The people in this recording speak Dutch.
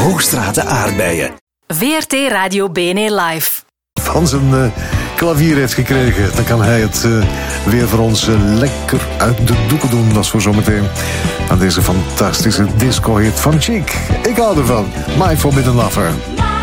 Hoogstraten aardbeien. VRT Radio BNE Live. Van zijn klavier heeft gekregen, dan kan hij het weer voor ons lekker uit de doeken doen. Dat is voor zometeen aan deze fantastische disco-hit van Chic. Ik hou ervan. My Forbidden Lover.